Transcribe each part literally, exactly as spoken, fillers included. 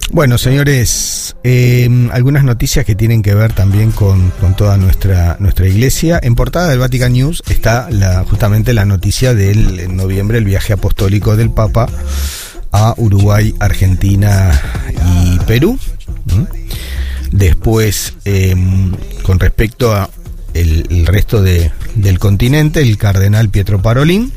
Bueno, señores, eh, algunas noticias que tienen que ver también con, con toda nuestra nuestra iglesia. En portada del Vatican News está la, justamente la noticia del en noviembre el viaje apostólico del Papa a Uruguay, Argentina y Perú. ¿Mm? Después, eh, con respecto a el, el resto de, del continente, el cardenal Pietro Parolin,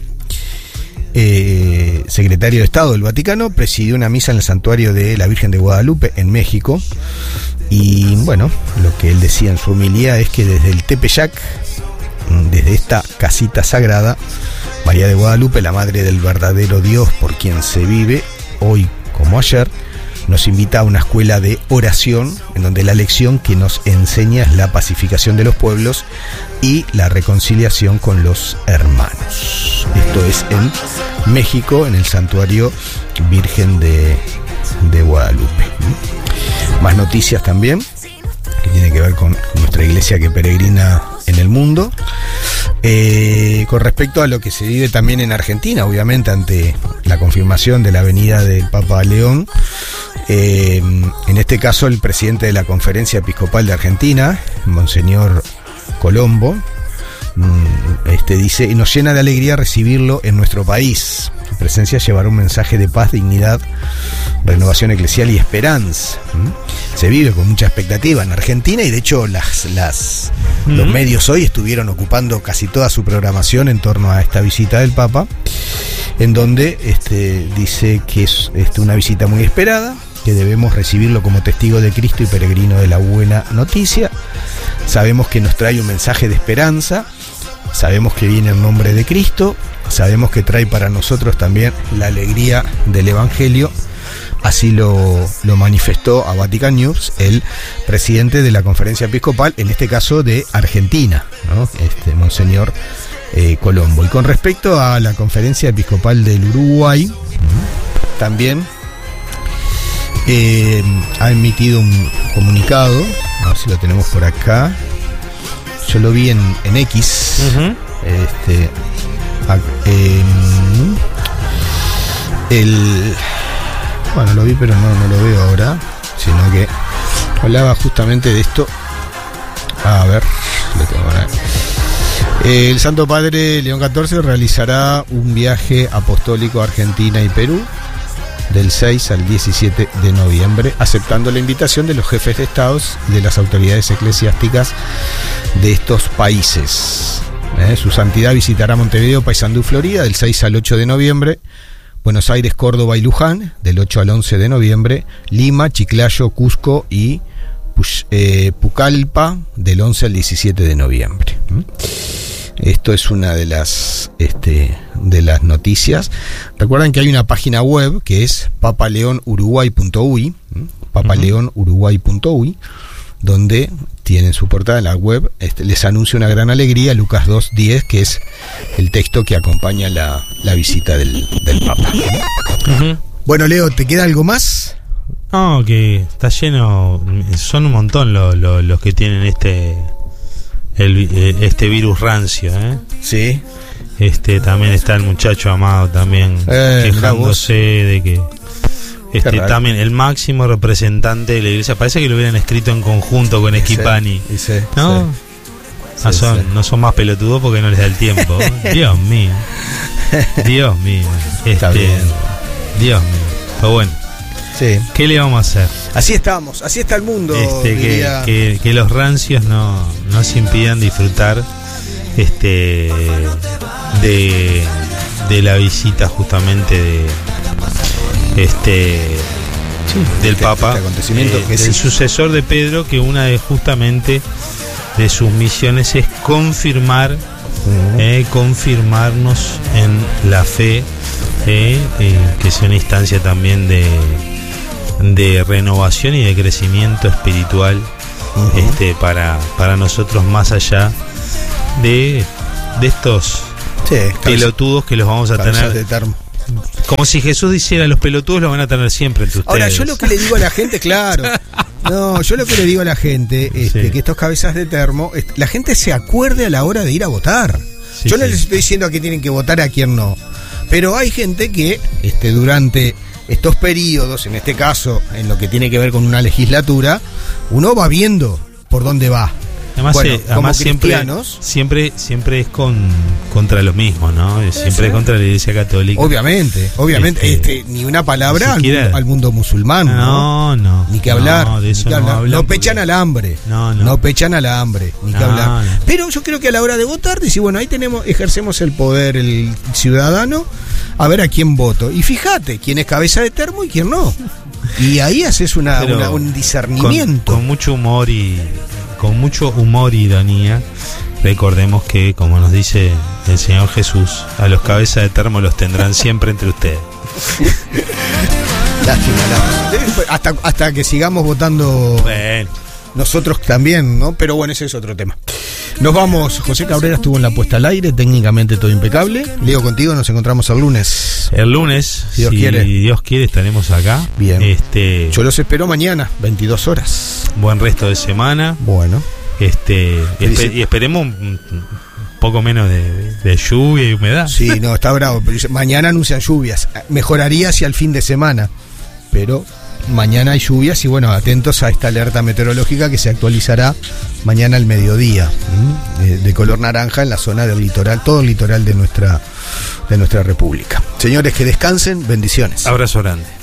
Eh, secretario de Estado del Vaticano, presidió una misa en el santuario de la Virgen de Guadalupe en México. Y bueno, lo que él decía en su homilía es que desde el Tepeyac, desde esta casita sagrada, María de Guadalupe, la madre del verdadero Dios por quien se vive, hoy como ayer, nos invita a una escuela de oración en donde la lección que nos enseña es la pacificación de los pueblos y la reconciliación con los hermanos. Esto es en México, en el santuario Virgen de, de Guadalupe. Más noticias también que tienen que ver con nuestra iglesia que peregrina en el mundo. Eh, con respecto a lo que se vive también en Argentina, obviamente ante la confirmación de la venida del Papa León, eh, en este caso el presidente de la Conferencia Episcopal de Argentina, Monseñor Colombo, este dice: y nos llena de alegría recibirlo en nuestro país. Su presencia llevará un mensaje de paz, dignidad, renovación eclesial y esperanza. ¿Mm? Se vive con mucha expectativa en Argentina y de hecho las, las, ¿Mm? los medios hoy estuvieron ocupando casi toda su programación en torno a esta visita del Papa, en donde este, dice que es este, una visita muy esperada, que debemos recibirlo como testigo de Cristo y peregrino de la buena noticia. Sabemos que nos trae un mensaje de esperanza, sabemos que viene en nombre de Cristo, sabemos que trae para nosotros también la alegría del Evangelio. Así lo, lo manifestó a Vatican News el presidente de la Conferencia Episcopal, en este caso de Argentina, ¿no? Este Monseñor eh, Colombo. Y con respecto a la Conferencia Episcopal del Uruguay, también eh, ha emitido un comunicado, a ver si lo tenemos por acá. Yo lo vi en, en X. Uh-huh. Este, a, eh, el Bueno, lo vi, pero no, no lo veo ahora, sino que hablaba justamente de esto. A ver, lo tengo ahora. El Santo Padre León catorce realizará un viaje apostólico a Argentina y Perú del seis al diecisiete de noviembre, aceptando la invitación de los jefes de estados y de las autoridades eclesiásticas de estos países. ¿Eh? Su santidad visitará Montevideo, Paysandú, Florida, del seis al ocho de noviembre, Buenos Aires, Córdoba y Luján, del ocho al once de noviembre, Lima, Chiclayo, Cusco y Puch, eh, Pucallpa, del once al diecisiete de noviembre. ¿Mm? Esto es una de las este, de las noticias. Recuerden que hay una página web que es papaleonuruguay punto uy, ¿Mm? papaleonuruguay punto uy, donde tienen su portada en la web. Este, les anuncio una gran alegría, Lucas dos diez, que es el texto que acompaña la, la visita del, del Papa. Uh-huh. Bueno, Leo, ¿te queda algo más? No, que está lleno, son un montón los lo, los que tienen este el, este virus rancio, ¿eh? Sí. Este también está el muchacho Amado también eh, quejándose de que este también el máximo representante de la iglesia, parece que lo hubieran escrito en conjunto con Schifani, sí, sí, ¿no? Sí. Ah, son, sí, sí. No son más pelotudos porque no les da el tiempo. Dios mío. Dios mío. Este, Dios mío. Pero bueno. Sí. ¿Qué le vamos a hacer? Así estamos, así está el mundo. Este, que, que, que los rancios no, no se impidan disfrutar este de, de la visita justamente de este sí, del este, Papa, este acontecimiento eh, que del sí. sucesor de Pedro, que una de justamente de sus misiones es confirmar, uh-huh. eh, confirmarnos en la fe, eh, eh, que es una instancia también de de renovación y de crecimiento espiritual, uh-huh. este para para nosotros, más allá de de estos sí, pelotudos que los vamos a tener. Como si Jesús dijera, los pelotudos los van a tener siempre entre ustedes. Ahora, yo lo que le digo a la gente, claro, no, yo lo que le digo a la gente, este, sí. que estos cabezas de termo, este, la gente se acuerde a la hora de ir a votar. Sí, yo no sí. les estoy diciendo a quién tienen que votar, a quién no. Pero hay gente que este, durante estos periodos, en este caso, en lo que tiene que ver con una legislatura, uno va viendo por dónde va. Además, bueno, eh, además siempre, siempre, siempre es con contra lo mismo, ¿no? Siempre es contra la Iglesia Católica. Obviamente, obviamente, este, este, ni una palabra ni siquiera, al, al mundo musulmán, ¿no? No, no. Ni que hablar. No, de eso ni que no, hablar. hablan no pechan porque... al hambre. No, no. No pechan al hambre, ni no, que hablar. No. Pero yo creo que a la hora de votar, dice, bueno, ahí tenemos, ejercemos el poder, el ciudadano, a ver a quién voto. Y fíjate, quién es cabeza de termo y quién no. Y ahí haces una, una, un discernimiento. Con, con mucho humor y con mucho humor y ironía, recordemos que, como nos dice el Señor Jesús, a los cabezas de termo los tendrán siempre entre ustedes. Lástima, lástima. Hasta, hasta que sigamos votando bueno. nosotros también, ¿no? Pero bueno, ese es otro tema. Nos vamos. José Cabrera estuvo en la puesta al aire, técnicamente todo impecable. Leo, contigo nos encontramos el lunes. El lunes, si Dios, si quiere. Dios quiere, estaremos acá. Bien. Este, Yo los espero mañana, veintidós horas. Buen resto de semana. Bueno. Este, esper, y esperemos un poco menos de, de lluvia y humedad. Sí, no, está bravo. Pero mañana anuncian lluvias. Mejoraría hacia el fin de semana. Pero mañana hay lluvias y bueno, atentos a esta alerta meteorológica que se actualizará mañana al mediodía, de, de color naranja en la zona del litoral, todo el litoral de nuestra, de nuestra república. Señores, que descansen, bendiciones. Abrazo grande.